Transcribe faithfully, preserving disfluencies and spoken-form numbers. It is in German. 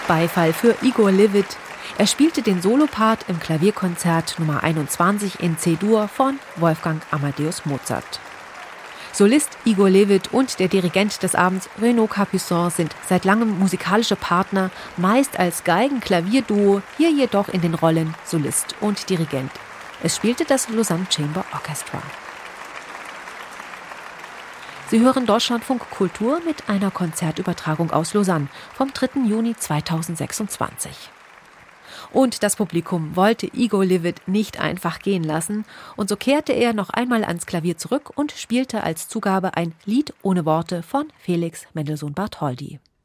Beifall für Igor Levit. Er spielte den Solopart im Klavierkonzert Nummer einundzwanzig in C-Dur von Wolfgang Amadeus Mozart. Solist Igor Levit und der Dirigent des Abends Renaud Capuçon sind seit langem musikalische Partner, meist als Geigen-Klavier-Duo, hier jedoch in den Rollen Solist und Dirigent. Es spielte das Lausanne Chamber Orchestra. Sie hören Deutschlandfunk Kultur mit einer Konzertübertragung aus Lausanne vom dritten Juni zweitausendsechsundzwanzig. Und das Publikum wollte Igor Levit nicht einfach gehen lassen, und so kehrte er noch einmal ans Klavier zurück und spielte als Zugabe ein Lied ohne Worte von Felix Mendelssohn Bartholdy.